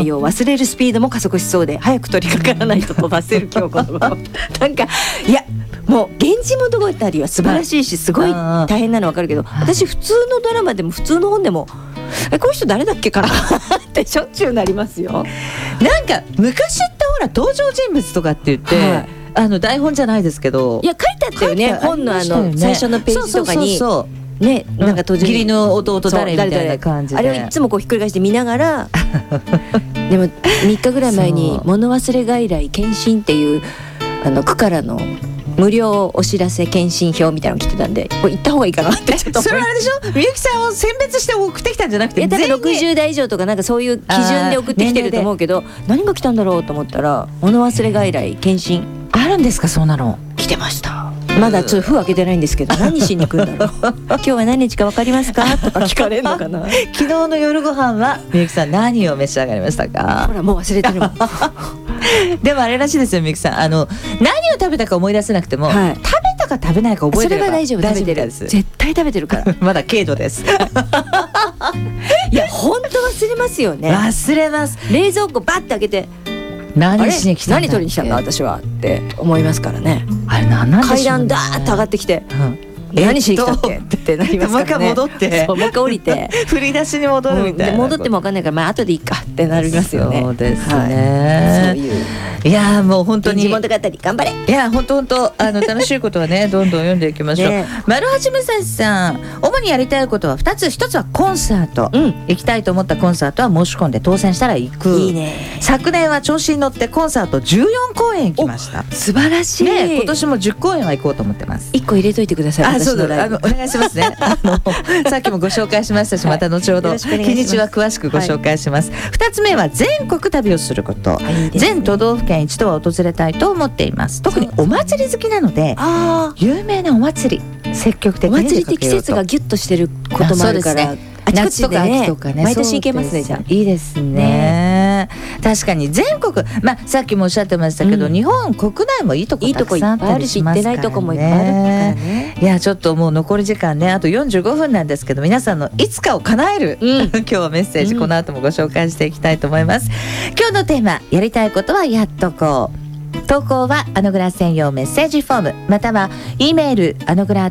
内容を忘れるスピードも加速しそうで早く取り掛からないと飛ばせる今日この頃なんかいやもう源氏物語は素晴らしいしすごい大変なの分かるけど、私普通のドラマでも普通の本でもこの人誰だっけかなってしょっちゅうなりますよ。 なんか昔ってほら登場人物とかって言って、台本じゃないですけど、 いや書いてあったよね、本の最初のページとかにね、なんか登場義理の弟誰みたいな感じで、 あれをいつもこうひっくり返して見ながらでも3日ぐらい前に物忘れ外来検診っていう区からの無料お知らせ検診票みたいなの来てたんで、これ行った方がいいかなってちょっと。 それはあれでしょ、みゆきさんを選別して送ってきたんじゃなくて、 多分60代以上とかなんかそういう基準で送ってきてると思うけど、何が来たんだろうと思ったら物忘れ外来検診あるんですか。そんなの来てました。まだちょっと封開けてないんですけど、何しに来るんだろう今日は何日か分かりますかとか聞かれるのかな昨日の夜ご飯はみゆきさん何を召し上がりましたか。 ほらもう忘れてるもんでもあれらしいですよみゆきさん、何を食べたか思い出せなくても、食べたか食べないか覚えてればそれは大丈夫、食べてる、絶対食べてるからまだ軽度ですいや本当忘れますよね。 忘れます。 冷蔵庫バッて開けて何しに来たんだっけ、 何取りに来たんだ私はって思いますからね。 あれ何なんでしょうね。 階段ダーッと上がってきて、何しに来たっけってなりますからね。 もう一回戻ってもう一回降りて振り出しに戻るみたいな、 戻っても分かんないから、まあ後でいいかってなりますよね。 そうですね、 そういういやもう本当に源氏物語頑張れ。 いや本当楽しいことはねどんどん読んでいきましょう、丸八武蔵さん、主にやりたいことは2つ。1つはコンサート、行きたいと思ったコンサートは申し込んで当選したら行く。 いいね。 昨年は調子に乗ってコンサート14公演行きました。 素晴らしい、 ね、今年も10公演は行こうと思ってます。 1個入れといてください。 そうだ、お願いしますねさっきもご紹介しましたし、また後ほど日にちは詳しくご紹介します。2つ目は全国旅をすること、全都道府県一度は訪れたいと思っています。特にお祭り好きなので、有名なお祭り積極的にお祭りって季節がギュッとしてることもあるから、 夏とか秋とかね、 毎年行けますね。じゃあいいですね。確かに全国、さっきもおっしゃってましたけど、日本国内もいいとこたくさんあったりしますからね。いいとこいっぱいあるし、行ってないとこもいっぱいあるからね。いやちょっともう残り時間ねあと45分なんですけど、皆さんのいつかを叶える、今日はメッセージ、この後もご紹介していきたいと思います。今日のテーマ、やりたいことはやっとこう。投稿はアノグラ専用メッセージフォーム、または E メールアノグラ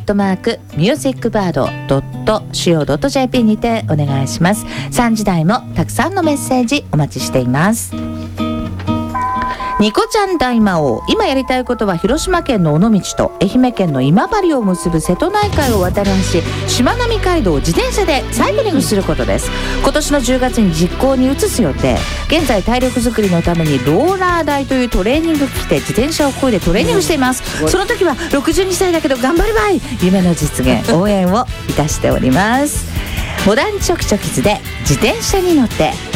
@musicbird.co.jp にてお願いします。3時台もたくさんのメッセージお待ちしています。ニコちゃん大魔王、今やりたいことは広島県の尾道と愛媛県の今治を結ぶ瀬戸内海を渡る橋、しまなみ海道を自転車でサイクリングすることです。今年の10月に実行に移す予定。現在体力作りのためにローラー台というトレーニング機で自転車を漕いでトレーニングしています。その時は62歳だけど頑張るばい、夢の実現応援をいたしております。モダンチョキチョキズで自転車に乗って。